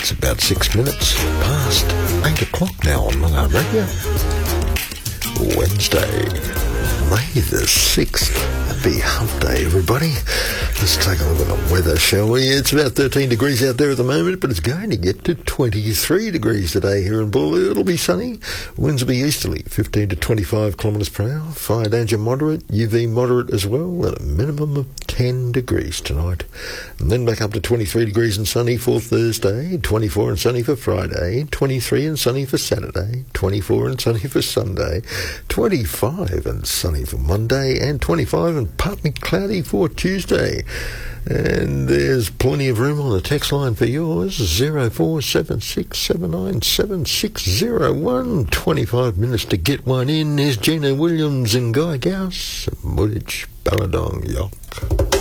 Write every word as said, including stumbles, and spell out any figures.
It's about six minutes past eight o'clock now on Long Arm Radio. Wednesday, May the sixth. Happy hump day, everybody. Let's take a look at the weather, shall we? It's about thirteen degrees out there at the moment, but it's going to get to twenty-three degrees today here in Bull. It'll be sunny. Winds will be easterly, fifteen to twenty-five kilometres per hour. Fire danger moderate, U V moderate as well, at a minimum of ten degrees tonight. And then back up to twenty-three degrees and sunny for Thursday, twenty-four and sunny for Friday, twenty-three and sunny for Saturday, twenty-four and sunny for Sunday, twenty-five and sunny for Monday, and twenty-five and partly cloudy for Tuesday. And there's plenty of room on the text line for yours, zero four seven six seven nine seven six zero one. twenty-five minutes to get one in. There's Gina Williams and Guy Gauss, Mudich Balladong Yok.